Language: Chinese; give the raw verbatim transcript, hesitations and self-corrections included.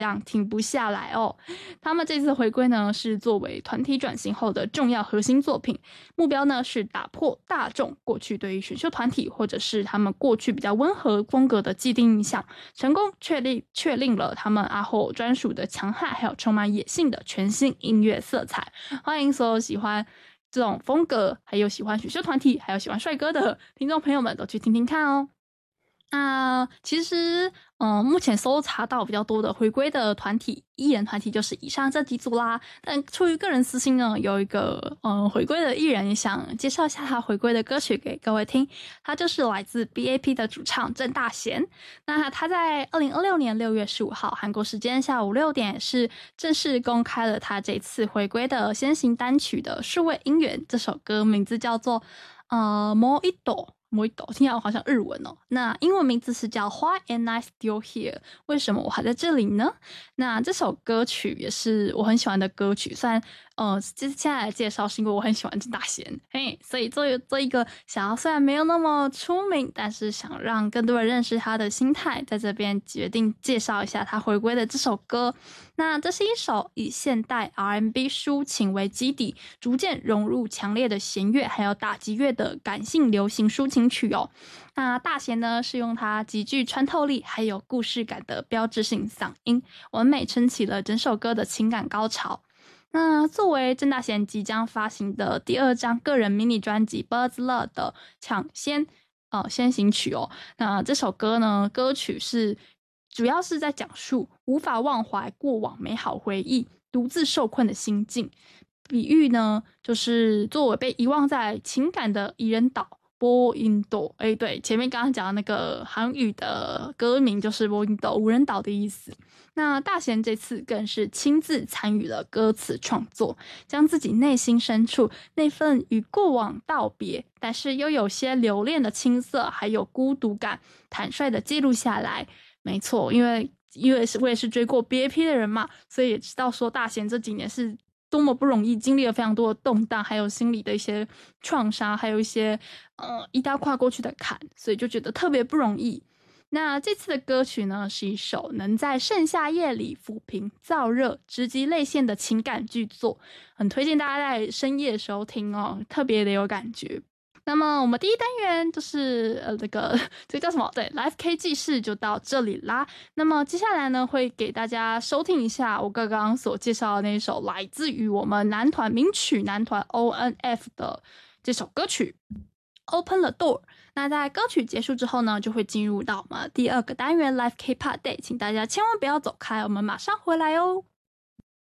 样停不下来哦。他们这次回归呢，是作为团体转型后的重要核心作品，目标呢是打破大众过去对于选秀团体或者是他们过去比较温和风格的既定印象，成功确立确立了他们阿后专属的强悍还有充满野性的全新音乐色彩。欢迎所有喜欢这种风格还有喜欢选秀团体还有喜欢帅哥的听众朋友们都去听听看哦。那其实嗯，目前搜查到比较多的回归的团体艺人团体就是以上这几组啦，但出于个人私心呢，有一个嗯回归的艺人也想介绍一下他回归的歌曲给各位听，他就是来自 B A P 的主唱郑大贤。那他在二零二六年六月十五号韩国时间下午六点是正式公开了他这次回归的先行单曲的数位音源，这首歌名字叫做呃もう一度もう一度，听起来好像日文哦。那英文名字是叫 Why am I still here？ 为什么我还在这里呢？那这首歌曲也是我很喜欢的歌曲，虽然呃，接下来的介绍是因为我很喜欢郑大贤，嘿，所以做做一个想要虽然没有那么出名，但是想让更多人认识他的心态，在这边决定介绍一下他回归的这首歌。那这是一首以现代 R and B 抒情为基底，逐渐融入强烈的弦乐还有打击乐的感性流行抒情曲哦。那大贤呢是用他极具穿透力还有故事感的标志性嗓音，完美撑起了整首歌的情感高潮。那作为郑大贤即将发行的第二张个人迷你专辑《Buzz Love》的抢先呃先行曲哦，那这首歌呢，歌曲是主要是在讲述无法忘怀过往美好回忆，独自受困的心境。比喻呢，就是作为被遗忘在情感的宜人岛。波音岛，哎，对，前面刚刚讲的那个韩语的歌名就是波音岛，无人岛的意思。那大贤这次更是亲自参与了歌词创作，将自己内心深处那份与过往道别，但是又有些留恋的青涩，还有孤独感，坦率的记录下来。没错，因为因为是我也是追过 B A P 的人嘛，所以也知道说大贤这几年是多么不容易，经历了非常多的动荡，还有心理的一些创伤，还有一些呃一刀跨过去的坎，所以就觉得特别不容易。那这次的歌曲呢，是一首能在盛夏夜里抚平燥热、直击泪腺的情感巨作，很推荐大家在深夜的时候听哦，特别的有感觉。那么我们第一单元就是呃这个这个叫什么？对 ，Live K 记事就到这里啦。那么接下来呢，会给大家收听一下我刚刚所介绍的那一首来自于我们男团名曲男团 O N F 的这首歌曲 Open the Door。那在歌曲结束之后呢，就会进入到我们第二个单元 Live K Part Day， 请大家千万不要走开，我们马上回来哦。